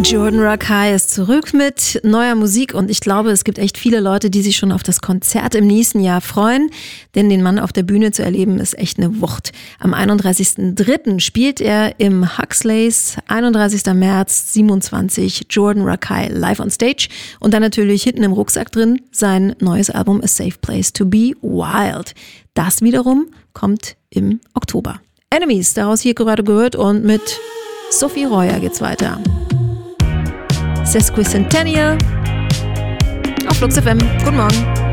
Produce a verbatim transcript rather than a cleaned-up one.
Jordan Rakei ist zurück mit neuer Musik und ich glaube, es gibt echt viele Leute, die sich schon auf das Konzert im nächsten Jahr freuen, denn den Mann auf der Bühne zu erleben ist echt eine Wucht. Am einunddreißigsten dritten spielt er im Huxleys, einunddreißigsten März siebenundzwanzig, Jordan Rakei live on stage und dann natürlich hinten im Rucksack drin sein neues Album A Safe Place to Be Wild. Das wiederum kommt im Oktober. Enemies, daraus hier gerade gehört und mit Sophie Reuer geht's weiter. Sesquicentennial auf Flux F M. Guten Morgen.